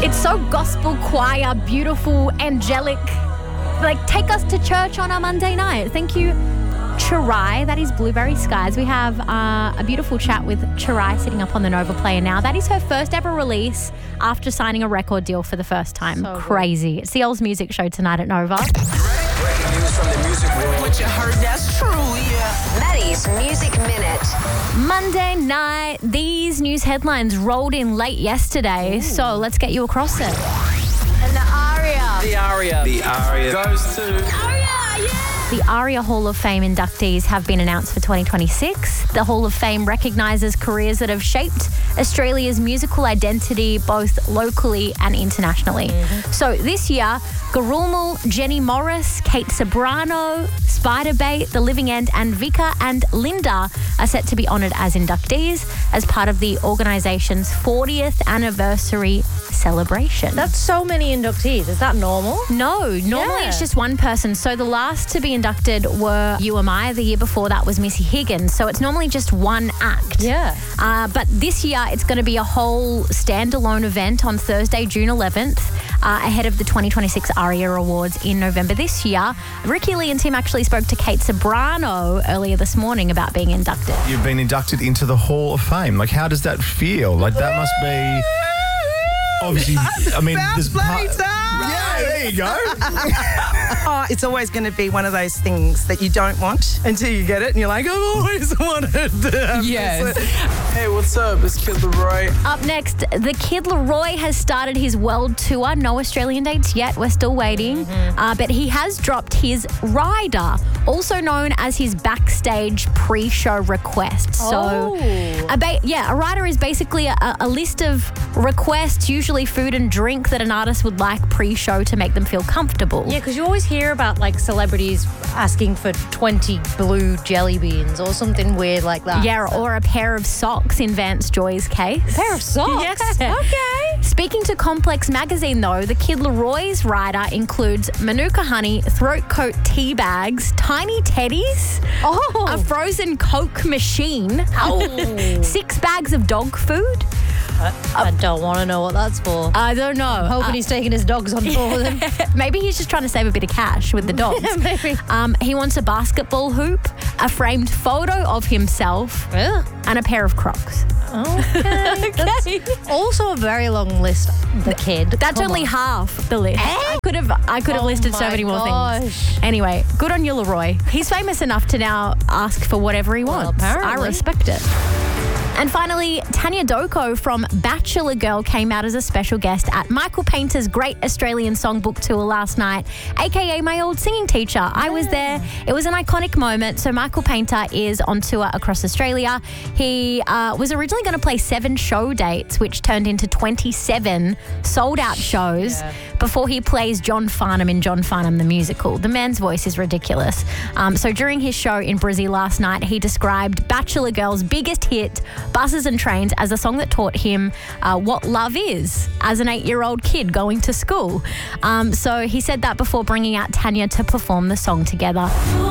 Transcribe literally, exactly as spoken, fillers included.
It's so gospel choir, beautiful, angelic. Like, take us to church on a Monday night. Thank you, Chirai. That is Blueberry Skies. We have uh, a beautiful chat with Chirai sitting up on the Nova Player now. That is her first ever release after signing a record deal for the first time. So Crazy. Good. It's the Oz Music Show tonight at Nova. Breaking news from the music world. What you heard, that's true, yeah. Maddie's Music Minute. Monday night, these news headlines rolled in late yesterday, Ooh. so let's get you across it. And the aria. The aria. The aria goes to... Aria, yeah! The ARIA Hall of Fame inductees have been announced for twenty twenty-six. The Hall of Fame recognises careers that have shaped Australia's musical identity both locally and internationally. Mm-hmm. So this year, Garulmal, Jenny Morris, Kate Ceberano, Spiderbait, The Living End and Vika and Linda are set to be honoured as inductees as part of the organisation's fortieth anniversary celebration. That's so many inductees. Is that normal? No, normally Yeah. it's just one person. So the last to be inducted were You Am I. The year before that was Missy Higgins. So it's normally just one act. Yeah. Uh, but this year it's going to be a whole standalone event on Thursday, June eleventh, uh, ahead of the twenty twenty-six ARIA Awards in November this year. Ricky Lee and Tim actually spoke to Kate Ceberano earlier this morning about being inducted. You've been inducted into the Hall of Fame. Like, how does that feel? Like, that must be... Obviously, I mean... Fast there's bloody part- time. Yeah, there you go. Oh, it's always going to be one of those things that you don't want until you get it, and you're like, I've always wanted to have Yes. this. Hey, what's up? It's Kid Laroi. Up next, the Kid Laroi has started his world tour. No Australian dates yet. We're still waiting. Mm-hmm. Uh, but he has dropped his rider, also known as his backstage pre-show request. So, Oh. a ba- yeah, a rider is basically a, a list of requests, usually food and drink, that an artist would like pre-show to make them feel comfortable. Yeah, because you always hear about like celebrities asking for twenty blue jelly beans or something weird like that. Yeah, or a pair of socks in Vance Joy's case. A pair of socks? Yes. Okay. Speaking to Complex Magazine, though, the Kid Laroi's rider includes Manuka honey, throat coat tea bags, tiny teddies, Oh. a frozen Coke machine, Oh. six bags of dog food. I don't want to know what that's for. I don't know. Hoping he's taking his dogs on board with him. Maybe he's just trying to save a bit of cash with the dogs. Maybe. Um, he wants a basketball hoop, a framed photo of himself, Yeah. and a pair of Crocs. Okay. That's also a very long list. The kid. That's Come only on. half the list. I could have I could have Oh listed so my many more gosh. things. Anyway, good on you, Leroy. He's famous enough to now ask for whatever he Well, wants. I apparently. respect it. And finally, Tanya Doko from Bachelor Girl came out as a special guest at Michael Painter's Great Australian Songbook Tour last night, aka my old singing teacher. I was there. It was an iconic moment. So Michael Painter is on tour across Australia. He uh, was originally going to play seven show dates, which turned into twenty-seven sold-out shows before he plays John Farnham in John Farnham the Musical. The man's voice is ridiculous. Um, so during his show in Brizzy last night, he described Bachelor Girl's biggest hit, Buses and Trains, as a song that taught him uh, what love is as an eight-year-old kid going to school. Um, so he said that before bringing out Tanya to perform the song together.